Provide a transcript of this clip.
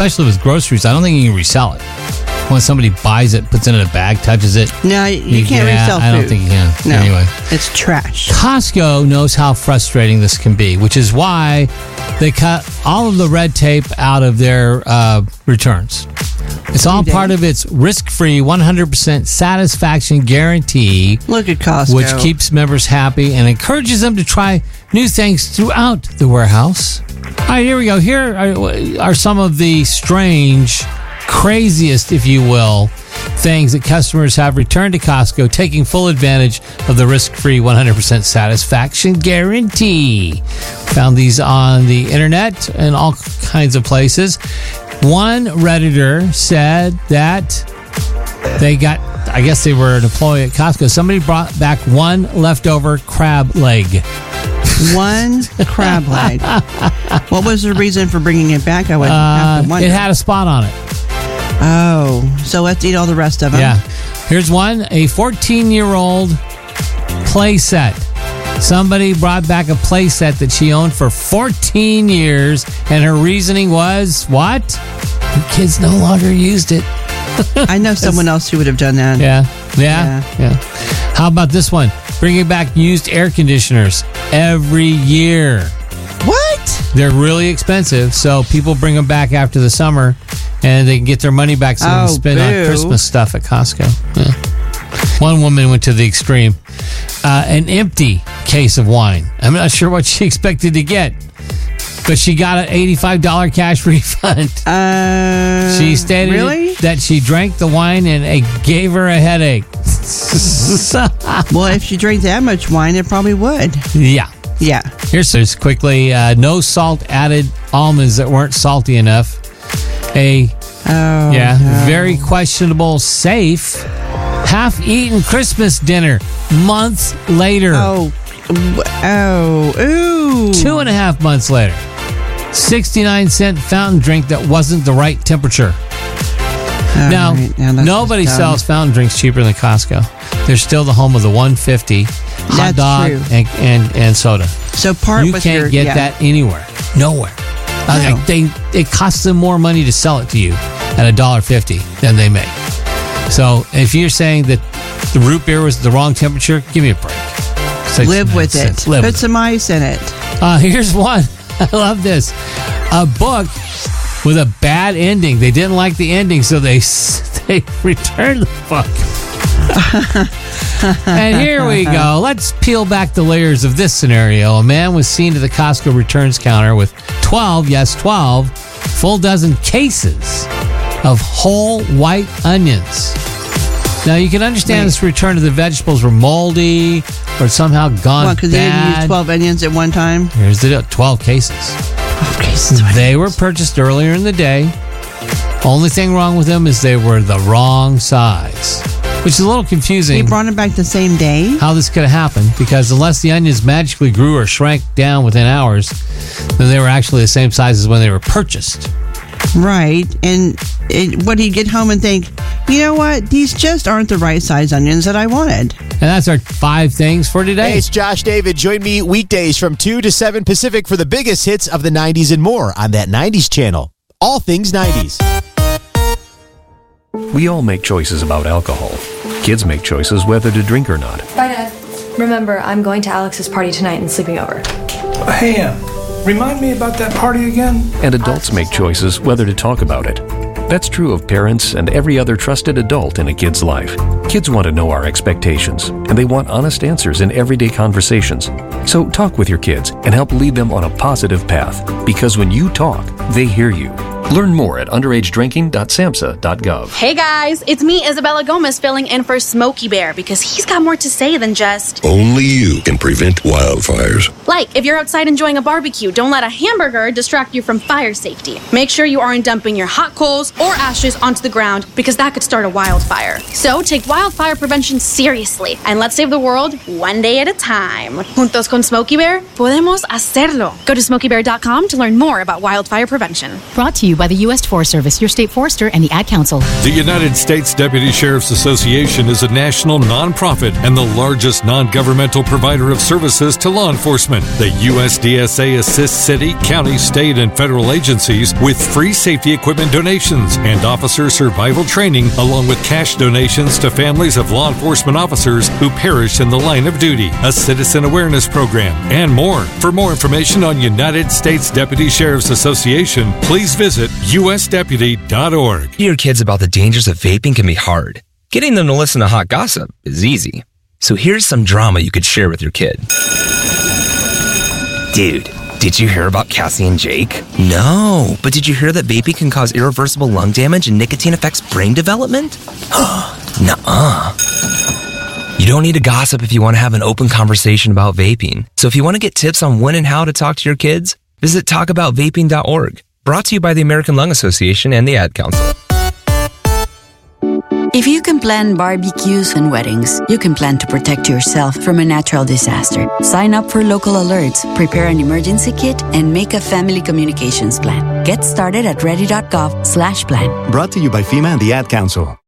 especially with groceries, I don't think you can resell it. When somebody buys it, puts it in a bag, touches it. No, you can't resell food. I don't think you can. No, anyway, it's trash. Costco knows how frustrating this can be, which is why they cut all of the red tape out of their returns. It's all part of its risk-free 100% satisfaction guarantee. Look at Costco. Which keeps members happy and encourages them to try new things throughout the warehouse. All right, here we go. Here are some of the strange, craziest, if you will, things that customers have returned to Costco, taking full advantage of the risk-free 100% satisfaction guarantee. Found these on the internet and all kinds of places. One Redditor said that they got, I guess they were an employee at Costco. Somebody brought back one leftover crab leg. One crab leg. What was the reason for bringing it back? I would have to wonder. It had a spot on it. Oh, so let's eat all the rest of them. Yeah. Here's one, a 14-year-old play set. Somebody brought back a play set that she owned for 14 years, and her reasoning was, what? The kids no longer used it. I know someone else who would have done that. Yeah. How about this one? Bringing back used air conditioners every year. What? They're really expensive, so people bring them back after the summer, and they can get their money back so they can spend on Christmas stuff at Costco. Yeah. One woman went to the extreme. An empty case of wine. I'm not sure what she expected to get, but she got an $85 cash refund. She stated that she drank the wine and it gave her a headache. Well, if she drank that much wine, it probably would. Yeah. Here's quickly. No salt added almonds that weren't salty enough. Very questionable safe half-eaten Christmas dinner months later. Ooh. 2.5 months later. 69-cent fountain drink that wasn't the right temperature. Now nobody sells fountain drinks cheaper than Costco. They're still the home of the $1.50 hot dog and soda. So you can't get that anywhere. Nowhere. No. It costs them more money to sell it to you at $1.50 than they make. So if you're saying that the root beer was the wrong temperature, give me a break. Live with it. Put some ice in it. Here's one. I love this. A book with a bad ending. They didn't like the ending, so they returned the book. And here we go. Let's peel back the layers of this scenario. A man was seen at the Costco returns counter with 12 full dozen cases of whole white onions. Now, you can understand this return of the vegetables were moldy or somehow gone bad. Because they didn't use 12 onions at one time? Here's the deal. 12 cases. They were purchased earlier in the day. Only thing wrong with them is they were the wrong size, which is a little confusing. They brought them back the same day? How this could have happened, because unless the onions magically grew or shrank down within hours, then they were actually the same size as when they were purchased. Right. And what he'd get home and think, you know what? These just aren't the right size onions that I wanted. And that's our 5 things for today. Hey, it's Josh David. Join me weekdays from 2 to 7 Pacific for the biggest hits of the 90s and more on that 90s channel. All things 90s. We all make choices about alcohol. Kids make choices whether to drink or not. Bye, Dad. Remember, I'm going to Alex's party tonight and sleeping over. Hey, remind me about that party again? And adults make choices whether to talk about it. That's true of parents and every other trusted adult in a kid's life. Kids want to know our expectations, and they want honest answers in everyday conversations. So talk with your kids and help lead them on a positive path, because when you talk, they hear you. Learn more at underagedrinking.samhsa.gov. Hey guys, it's me, Isabella Gomez, filling in for Smokey Bear because he's got more to say than just... Only you can prevent wildfires. Like, if you're outside enjoying a barbecue, don't let a hamburger distract you from fire safety. Make sure you aren't dumping your hot coals or ashes onto the ground because that could start a wildfire. So take wildfire prevention seriously and let's save the world one day at a time. Juntos con Smokey Bear, podemos hacerlo. Go to smokeybear.com to learn more about wildfire prevention. Brought to you you by the U.S. Forest Service, your state forester, and the Ad Council. The United States Deputy Sheriff's Association is a national nonprofit and the largest non-governmental provider of services to law enforcement. The USDSA assists city, county, state, and federal agencies with free safety equipment donations and officer survival training, along with cash donations to families of law enforcement officers who perish in the line of duty, a citizen awareness program, and more. For more information on United States Deputy Sheriff's Association, please visit usdeputy.org. Teaching your kids about the dangers of vaping can be hard. Getting them to listen to hot gossip is easy. So here's some drama you could share with your kid. Dude, did you hear about Cassie and Jake? No, but did you hear that vaping can cause irreversible lung damage and nicotine affects brain development? Nuh-uh. You don't need to gossip if you want to have an open conversation about vaping. So if you want to get tips on when and how to talk to your kids, visit talkaboutvaping.org. Brought to you by the American Lung Association and the Ad Council. If you can plan barbecues and weddings, you can plan to protect yourself from a natural disaster. Sign up for local alerts, prepare an emergency kit, and make a family communications plan. Get started at ready.gov/plan. Brought to you by FEMA and the Ad Council.